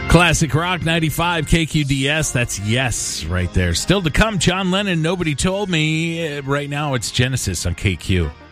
Classic Rock 95 KQDS. That's Yes right there. Still to come, John Lennon, Nobody Told Me. Right now it's Genesis on KQ.